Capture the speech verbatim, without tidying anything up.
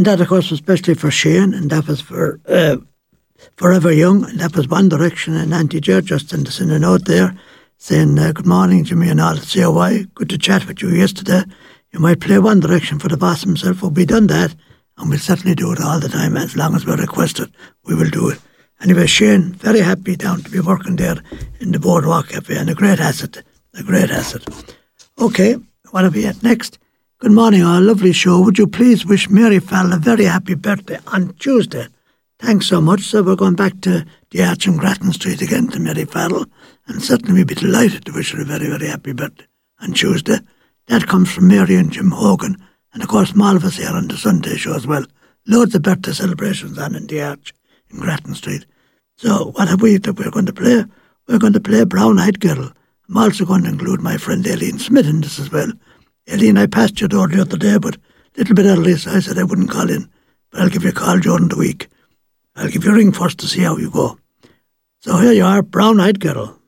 And that, of course, was especially for Shane, and that was for uh, Forever Young, and that was One Direction, and Auntie Ger just sent us in a note there saying, uh, good morning, Jimmy and all at C O I. Good to chat with you yesterday. You might play One Direction for the boss himself. Well, we done that, and we'll certainly do it all the time. As long as we're requested, we will do it. Anyway, Shane, very happy down to be working there in the Boardwalk Cafe, and a great asset, a great asset. Okay, what are we at next? Good morning, all. Lovely show. Would you please wish Mary Farrell a very happy birthday on Tuesday? Thanks so much. So we're going back to the Arch in Grattan Street again to Mary Farrell, and certainly we'd be delighted to wish her a very, very happy birthday on Tuesday. That comes from Mary and Jim Hogan, and of course all of us here on the Sunday show as well. Loads of birthday celebrations on in the Arch in Grattan Street. So what have we that we're going to play? We're going to play Brown Eyed Girl. I'm also going to include my friend Aileen Smith in this as well. Aileen, I passed your door the other day, but a little bit early, so I said I wouldn't call in. But I'll give you a call during the week. I'll give you a ring first to see how you go. So here you are, Brown Eyed Girl.